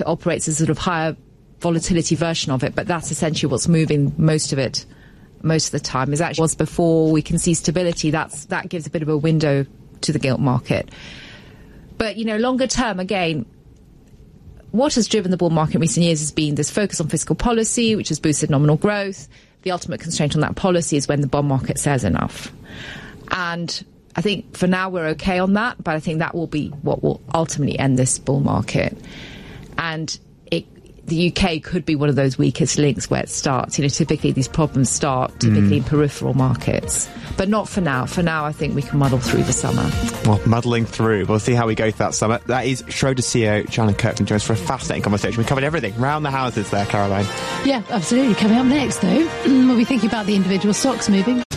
It operates as a sort of higher volatility version of it, but that's essentially what's moving most of it most of the time. Is actually was before we can see stability. That gives a bit of a window to the gilt market. But, longer term, again, what has driven the bull market in recent years has been this focus on fiscal policy, which has boosted nominal growth. The ultimate constraint on that policy is when the bond market says enough. And I think for now we're okay on that, but I think that will be what will ultimately end this bull market. And the UK could be one of those weakest links where it starts. Typically these problems start in peripheral markets. But not for now. For now, I think we can muddle through the summer. Well, muddling through. We'll see how we go through that summer. That is Schroders CEO Joanna Kirkman joins for a fascinating conversation. We covered everything. Round the houses there, Caroline. Yeah, absolutely. Coming up next, though, we'll be thinking about the individual stocks moving.